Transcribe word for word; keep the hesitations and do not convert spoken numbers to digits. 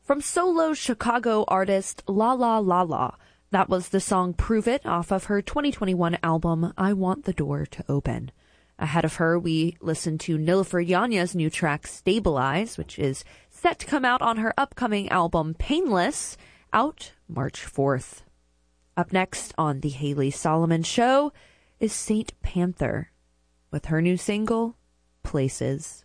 From solo Chicago artist La La La La. That was the song Prove It off of her twenty twenty-one album I Want the Door to Open. Ahead of her, we listened to Nilüfer Yanya's new track Stabilize, which is set to come out on her upcoming album Painless, out March fourth. Up next on The Haley Solomon Show is Saint Panther with her new single, Places.